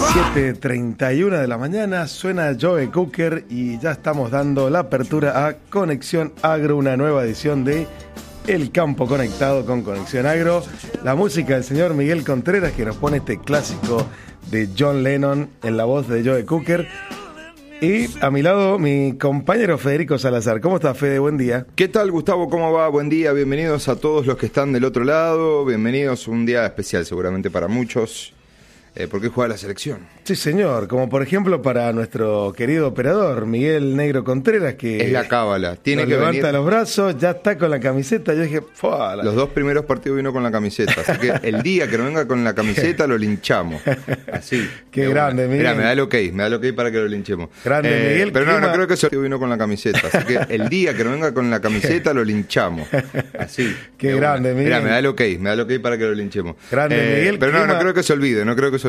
7:31 de la mañana, suena Joe Cocker y ya estamos dando la apertura a Conexión Agro, una nueva edición de El Campo Conectado con Conexión Agro. La música del señor Miguel Contreras, que nos pone este clásico de John Lennon en la voz de Joe Cocker. Y a mi lado, mi compañero Federico Salazar. ¿Cómo estás, Fede? Buen día. ¿Qué tal, Gustavo? ¿Cómo va? Buen día. Bienvenidos a todos los que están del otro lado. Bienvenidos a un día especial seguramente para muchos, porque juega la selección. Sí, señor. Como por ejemplo para nuestro querido operador, Miguel Negro Contreras, que es la cábala. Tiene que levanta venir. Los brazos, ya está con la camiseta. Yo dije, los dos primeros partidos vino con la camiseta. Así que el día que no venga con la camiseta lo linchamos. Así. Qué grande, Miguel. Mira, me da el ok para que lo linchemos. Grande, Miguel. Pero no creo que eso vino con la camiseta. Así que el día que no venga con la camiseta lo linchamos. Así. Qué grande, Miguel. Mira, me da el ok para que lo linchemos. Grande, Miguel. Pero no creo que se olvide,